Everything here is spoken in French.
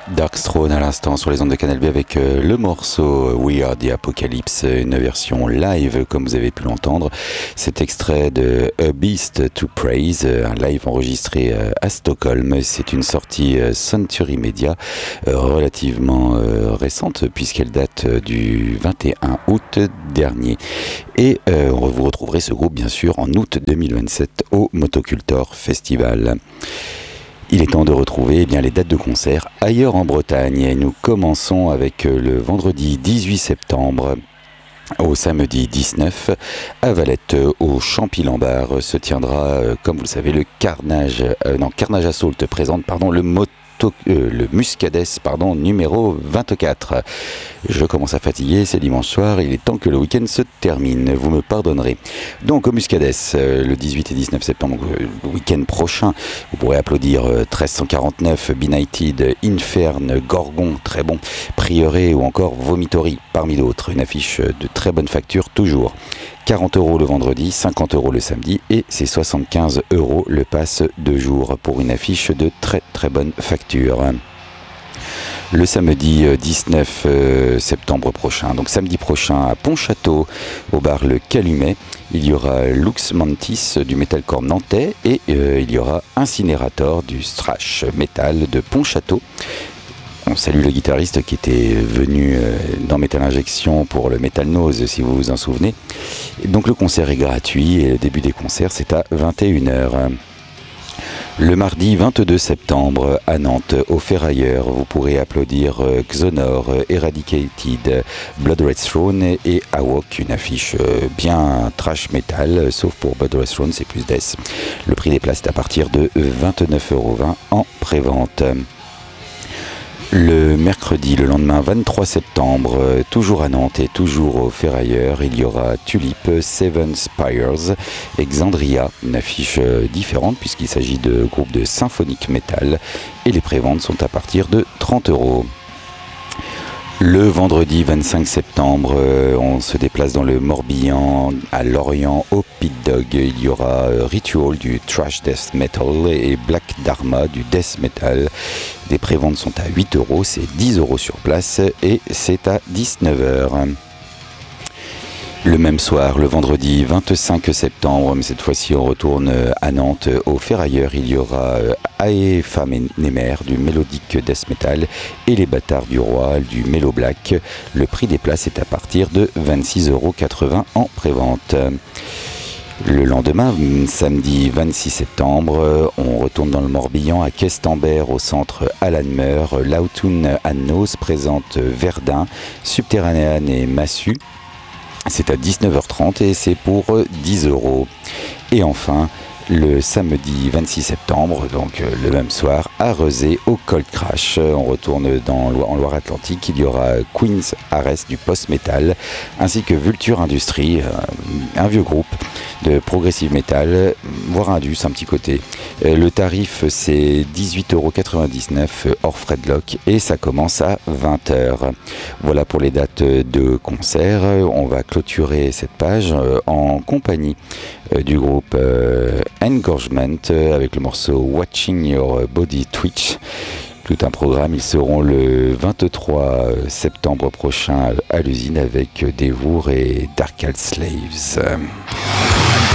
Darkthrone à l'instant sur les ondes de Canal B avec le morceau We Are the Apocalypse, une version live comme vous avez pu l'entendre. Cet extrait de A Beast to Praise, un live enregistré à Stockholm. C'est une sortie Century Media relativement récente puisqu'elle date du 21 août dernier. Et vous retrouverez ce groupe bien sûr en août 2027 au Motocultor Festival. Il est temps de retrouver les dates de concert ailleurs en Bretagne. Et nous commençons avec le vendredi 18 septembre. Au samedi 19, à Valette, au Champy-Lambard, se tiendra, comme vous le savez, le Carnage Assault présente le Muscadès numéro 24. Je commence à fatiguer, c'est dimanche soir, il est temps que le week-end se termine, vous me pardonnerez. Donc au Muscadès, le 18 et 19 septembre, le week-end prochain, vous pourrez applaudir 1349, Benighted, Inferne, Gorgon, très bon, Prieuré ou encore Vomitory, parmi d'autres. Une affiche de très bonne facture toujours. 40 € le vendredi, 50 € le samedi et c'est 75 € le pass de jour pour une affiche de très très bonne facture. Le samedi 19 septembre prochain, donc samedi prochain à Pontchâteau, au bar Le Calumet, il y aura Lux Mantis du metalcore nantais et il y aura Incinérator du thrash metal de Pontchâteau. On salue le guitariste qui était venu dans Metal Injection pour le Metal Nose, si vous vous en souvenez. Et donc le concert est gratuit et le début des concerts c'est à 21h. Le mardi 22 septembre à Nantes, au Ferrailleur, vous pourrez applaudir Xonor, Eradicated, Blood Red Throne et Awok, une affiche bien trash metal, sauf pour Blood Red Throne, c'est plus death. Le prix des places est à partir de 29,20 € en prévente. Le mercredi, le lendemain 23 septembre, toujours à Nantes et toujours au Ferrailleur, il y aura Tulip, Seven Spires, Exandria, une affiche différente puisqu'il s'agit de groupes de symphonique metal et les préventes sont à partir de 30 €. Le vendredi 25 septembre, on se déplace dans le Morbihan, à Lorient, au Pit Dog. Il y aura Ritual du Thrash Death Metal et Black Dharma du Death Metal. Les préventes sont à 8 €, c'est 10 € sur place et c'est à 19h. Le même soir, le vendredi 25 septembre, mais cette fois-ci on retourne à Nantes, au Ferrailleur, il y aura Ae Femme et Nemer du mélodique death metal et les Bâtards du Roi du Mellow Black. Le prix des places est à partir de 26,80 € en prévente. Le lendemain, samedi 26 septembre, on retourne dans le Morbihan à Questembert au centre Alan Meur. Lautun Annos présente Verdun, Subterranean et Massu. C'est à 19h30 et c'est pour 10 €. Et enfin, le samedi 26 septembre, donc le même soir, à Rezé, au Cold Crash. On retourne en Loire-Atlantique. Il y aura Queen's Arrest du post-metal, ainsi que Vulture Industrie, un vieux groupe de progressive metal, voire indus, un petit côté. Le tarif, c'est 18,99 € hors frais de loc et ça commence à 20h. Voilà pour les dates de concert. On va clôturer cette page en compagnie du groupe Engorgement avec le morceau Watching Your Body Twitch. Tout un programme, ils seront le 23 septembre prochain à l'usine avec Devour et Dark Alt Slaves.